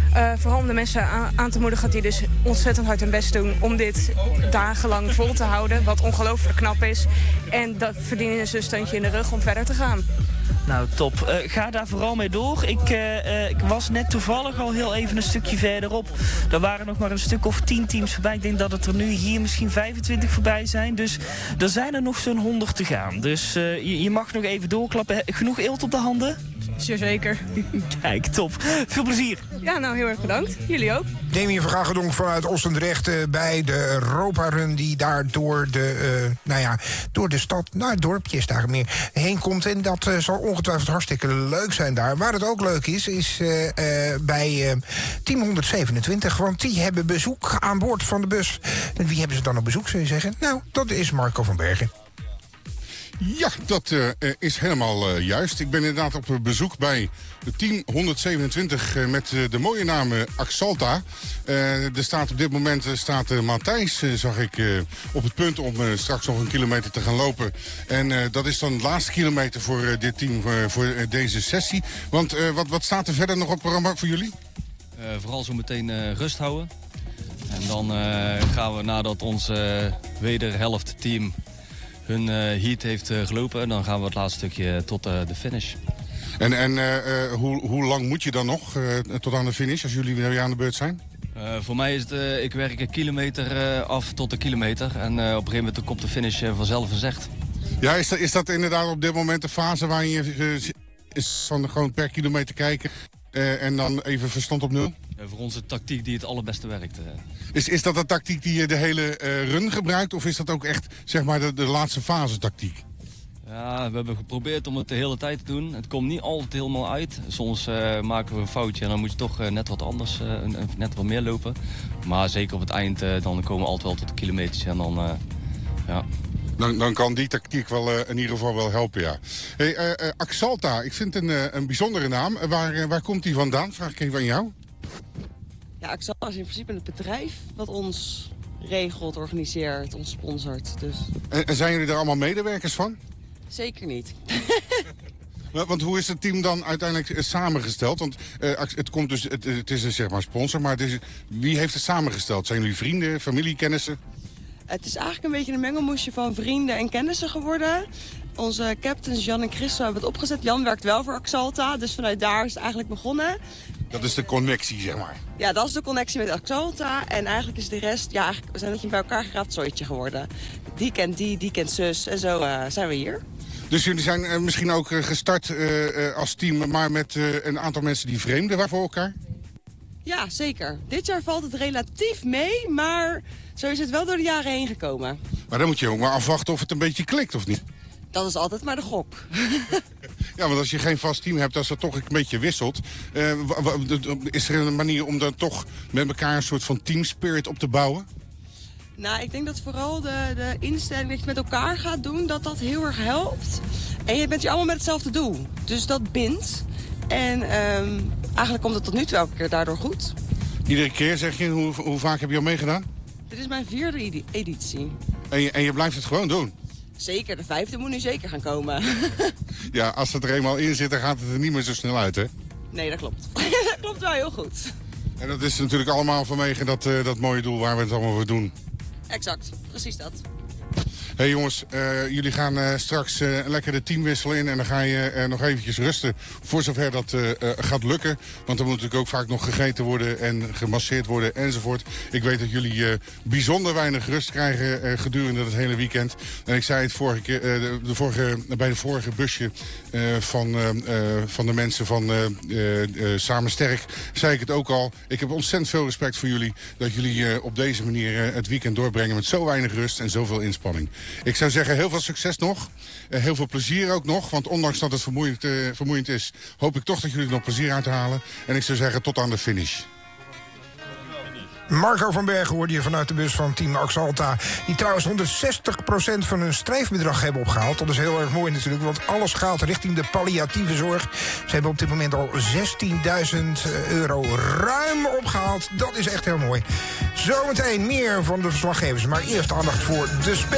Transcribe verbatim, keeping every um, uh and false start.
Uh, vooral om de mensen aan, aan te moedigen die dus ontzettend hard hun best doen om dit dagenlang vol te houden. Wat ongelooflijk knap is. En dat verdienen ze een steuntje in de rug om verder te gaan. Nou, top. Uh, ga daar vooral mee door. Ik, uh, uh, ik was net toevallig al heel even een stukje verderop. Er waren nog maar een stuk of tien teams voorbij. Ik denk dat het er nu hier misschien vijfentwintig voorbij zijn. Dus er zijn er nog zo'n honderd te gaan. Dus uh, je, je mag nog even doorklappen. Genoeg eelt op de handen? Zeer zeker. Kijk, top. Veel plezier. Ja, nou, heel erg bedankt. Jullie ook. Demi van Gagedonk vanuit Oostendrecht uh, bij de Europa-run die daar door de, uh, nou ja, door de stad, nou het dorpje is daar meer, heen komt. En dat uh, zal ongetwijfeld hartstikke leuk zijn daar. Waar het ook leuk is, is uh, uh, bij uh, team honderdzevenentwintig. Want die hebben bezoek aan boord van de bus. En wie hebben ze dan op bezoek, zou je zeggen? Nou, dat is Marco van Bergen. Ja, dat uh, is helemaal uh, juist. Ik ben inderdaad op bezoek bij het team honderdzevenentwintig uh, met uh, de mooie naam uh, Axalta. Uh, er staat op dit moment uh, staat uh, Matthijs, uh, zag ik, uh, op het punt om uh, straks nog een kilometer te gaan lopen. En uh, dat is dan de laatste kilometer voor uh, dit team, uh, voor uh, deze sessie. Want uh, wat, wat staat er verder nog op het programma voor jullie? Uh, vooral zo meteen uh, rust houden. En dan uh, gaan we nadat ons uh, wederhelft team hun uh, heat heeft uh, gelopen. En dan gaan we het laatste stukje tot uh, de finish. En, en uh, uh, hoe, hoe lang moet je dan nog uh, tot aan de finish als jullie weer aan de beurt zijn? Uh, voor mij is het, uh, ik werk een kilometer uh, af tot een kilometer. En uh, op een gegeven moment komt de finish uh, vanzelf gezegd. Ja, is dat, is dat inderdaad op dit moment de fase waarin je uh, is van gewoon per kilometer kijken uh, en dan even verstand op nul? Uh, voor ons de tactiek die het allerbeste werkt. Uh. Is, is dat de tactiek die je de hele uh, run gebruikt? Of is dat ook echt zeg maar de, de laatste fase tactiek? Ja, we hebben geprobeerd om het de hele tijd te doen. Het komt niet altijd helemaal uit. Soms uh, maken we een foutje en dan moet je toch uh, net wat anders, uh, net wat meer lopen. Maar zeker op het eind, uh, dan komen we altijd wel tot de kilometers en dan, uh, ja... Dan, dan kan die tactiek wel uh, in ieder geval wel helpen, ja. Hey, uh, uh, Axalta, ik vind het een, uh, een bijzondere naam. Uh, waar, uh, waar komt die vandaan? Vraag ik even aan jou. Ja, Axalta is in principe een bedrijf wat ons regelt, organiseert, ons sponsort. Dus... En, en zijn jullie er allemaal medewerkers van? Zeker niet. Want hoe is het team dan uiteindelijk uh, samengesteld? Want uh, het, komt dus, het, het is een zeg maar sponsor, maar het is, wie heeft het samengesteld? Zijn jullie vrienden, familie, kennissen? Het is eigenlijk een beetje een mengelmoesje van vrienden en kennissen geworden. Onze captains Jan en Christo hebben het opgezet. Jan werkt wel voor Axalta, dus vanuit daar is het eigenlijk begonnen. Dat is de connectie, zeg maar. Ja, dat is de connectie met Axalta. En eigenlijk is de rest, ja, eigenlijk, we zijn dat je bij elkaar geraapt zooitje geworden. Die kent die, die kent zus en zo uh, zijn we hier. Dus jullie zijn uh, misschien ook uh, gestart uh, uh, als team, maar met uh, een aantal mensen die vreemden waren voor elkaar? Ja, zeker. Dit jaar valt het relatief mee, maar zo is het wel door de jaren heen gekomen. Maar dan moet je ook maar afwachten of het een beetje klikt, of niet? Dat is altijd maar de gok. Ja, want als je geen vast team hebt, als dat toch een beetje wisselt... Uh, is er een manier om dan toch met elkaar een soort van teamspirit op te bouwen? Nou, ik denk dat vooral de, de instelling dat je met elkaar gaat doen, dat dat heel erg helpt. En je bent hier allemaal met hetzelfde doel. Dus dat bindt. En um, eigenlijk komt het tot nu toe elke keer daardoor goed. Iedere keer zeg je, hoe, hoe vaak heb je al meegedaan? Dit is mijn vierde editie. En je, en je blijft het gewoon doen? Zeker, de vijfde moet nu zeker gaan komen. Ja, als het er eenmaal in zit, dan gaat het er niet meer zo snel uit, hè? Nee, dat klopt. Dat klopt wel heel goed. En dat is natuurlijk allemaal vanwege dat, uh, dat mooie doel waar we het allemaal voor doen. Exact, precies dat. Hé hey jongens, uh, jullie gaan uh, straks uh, lekker de teamwissel in en dan ga je uh, nog eventjes rusten voor zover dat uh, uh, gaat lukken. Want er moet natuurlijk ook vaak nog gegeten worden en gemasseerd worden enzovoort. Ik weet dat jullie uh, bijzonder weinig rust krijgen uh, gedurende het hele weekend. En ik zei het vorige keer, uh, de, de vorige, bij de vorige busje uh, van, uh, uh, van de mensen van uh, uh, uh, Samen Sterk, zei ik het ook al. Ik heb ontzettend veel respect voor jullie dat jullie uh, op deze manier uh, het weekend doorbrengen met zo weinig rust en zoveel inspanning. Ik zou zeggen, heel veel succes nog. Uh, heel veel plezier ook nog. Want ondanks dat het vermoeiend, uh, vermoeiend is, hoop ik toch dat jullie er nog plezier uit halen. En ik zou zeggen, tot aan de finish. Marco van Bergen hoorde je vanuit de bus van team Axalta. Die trouwens honderdzestig procent van hun streefbedrag hebben opgehaald. Dat is heel erg mooi natuurlijk, want alles gaat richting de palliatieve zorg. Ze hebben op dit moment al zestienduizend euro ruim opgehaald. Dat is echt heel mooi. Zometeen meer van de verslaggevers, maar eerst aandacht voor de spelers.